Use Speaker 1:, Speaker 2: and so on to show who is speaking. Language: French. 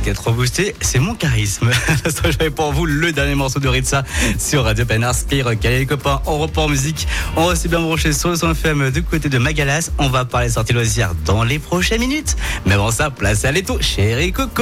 Speaker 1: qui est trop boosté, c'est mon charisme. J'avais pour vous le dernier morceau de Ritza sur Radio Pénard, Skyrock. Allez les copains, on reprend en musique. On reste bien branché sur le son FM du côté de Magalas. On va parler sorties loisirs dans les prochaines minutes. Mais avant ça, place à l'étau, chéri Coco.